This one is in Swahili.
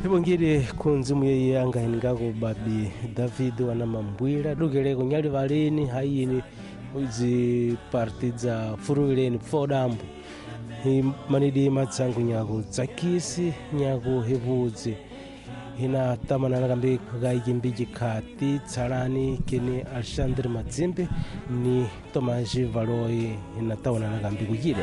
Ibongire kunzimu yeyanga ingako babi David wana mambwira dugele kunyali valeni hayini uzi partiza furuileni fodambu manidi matsangu nyako tsakisi nyako hevuzi hina tamana nakambi gayimbiji khati tsalani kini Alexandre Mazimbe ni Tomaji Valoi hina tawana nakambi kujile